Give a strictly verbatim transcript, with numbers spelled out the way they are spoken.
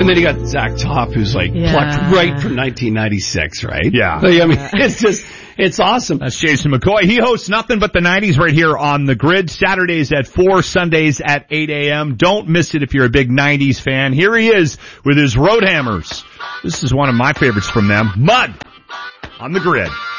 And then you got Zach Top, who's like Yeah. plucked right from nineteen ninety-six, right? Yeah. Like, I mean, it's just, it's awesome. That's Jason McCoy. He hosts Nothing But the nineties right here on The Grid, Saturdays at four, Sundays at eight a.m. Don't miss it if you're a big nineties fan. Here he is with his Road Hammers. This is one of my favorites from them, Mud, on The Grid.